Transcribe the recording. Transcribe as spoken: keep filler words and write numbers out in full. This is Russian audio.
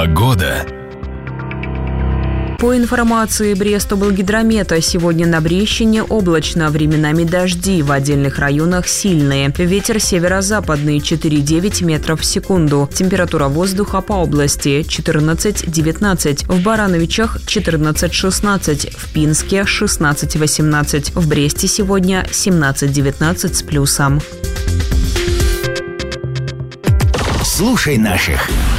Погода. По информации Брест-Облгидромета, сегодня на Брещине облачно, временами дожди, в отдельных районах сильные. Ветер северо-западный четыре-девять метров в секунду. Температура воздуха по области четырнадцать-девятнадцать. В Барановичах четырнадцать-шестнадцать. В Пинске шестнадцать-восемнадцать. В Бресте сегодня семнадцать-девятнадцать с плюсом. Слушай наших.